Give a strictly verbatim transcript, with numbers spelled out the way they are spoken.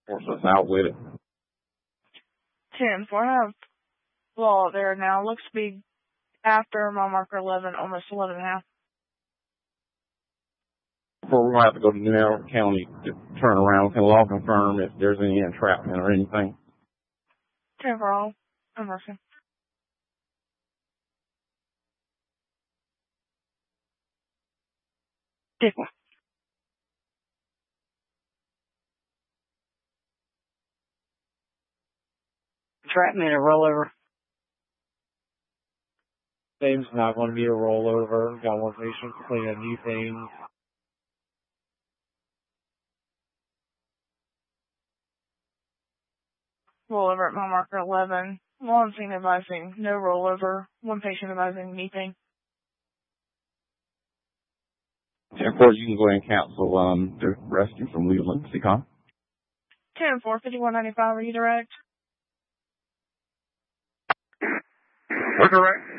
Force us out with it. ten four, I have law there now. Looks to be after mile marker eleven, almost eleven and a half. Before we might have to go to New York County to turn around. Can law confirm if there's any entrapment or anything? ten four, all. Emerson. Different. Entrapment or rollover? Name's not going to be a rollover. Got one patient clean a new thing. Rollover at mile marker eleven. One scene advising no rollover. One patient advising anything. ten four, you can go ahead and cancel um, the rescue from Leland. C COM. ten four, fifty-one ninety-five, redirect. We're correct.